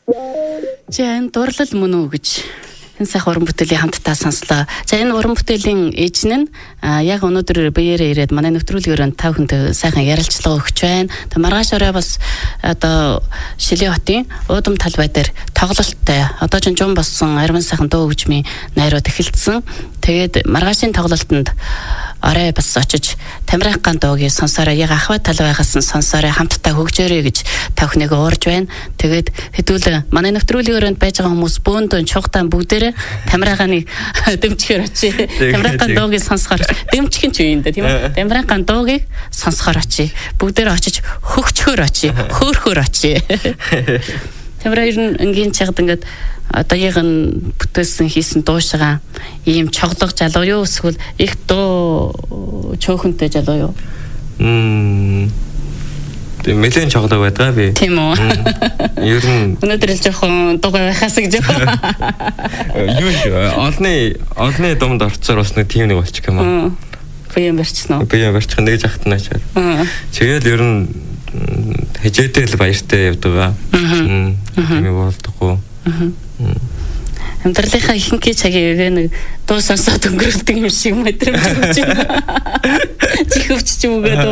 За энэ дурлал мөн үү гэж энэ сайхан уран бүтээлийн хамтдаа сонслоо. За энэ уран бүтээлийн эзэн нь яг өнөөдөр биеэрээ ирээд манай нэвтрүүлгээр тав хүнтэй сайхан ярилцлага өгч байна. Тэг маргааш орой бас одоо Шилийн хотын Уудам талбай дээр тоглолттой. Одоо ч жум болсон арван сайхан дуу хөгжмийн найрууд эхэлсэн. Тэгээд маргаашийн тоглолтод орой бас очиж Тамирхан дуугийн сонсороо яг ахвай талбайгаас нь сонсороо хамтдаа хөгжөөрэй гэж тавхныг уурж байна. Тэгээд хэдүүл манай нэвтрүүлгийн өрөөнд байж байгаа хүмүүс бөөндөн чугтаан бүгдээрээ Тамирханыг дэмжихээр очие. Тамирхан дуугийн сонсохоор дэмжих нь ч юм дээ тийм үү? Тамирхан дуугийг сонсохоор очие. Бүгдээрээ очиж хөгжөхөөр очие. Хөөхөөр очие. Тамирхан энгийн чагд ингээд одоо яг нь бүтээсэн хийсэн дуушгаа ийм чоглог залуу юу эсвэл их дуу чөөхөнтэй залуу юу? Тэг нэлээд чоглог байдаг би. Тийм үү? Ер нь өнөөдөр л жоохон дугуй байхаас гэж олны думд орцоор бас нэг тийм нэг болчих юм аа. Баян барьчихна уу? Баян барьчих нэг жахтнаач. Тэгэл ер нь хижээтэй л баяртай явдаг. Тийм болдгоо. Амьдралынхаа ихэнх цагийг нэг дуу сонсоод өнгөрүүлдэг юм шиг мэдрэмж өгч байна. Чихвч ч үгээд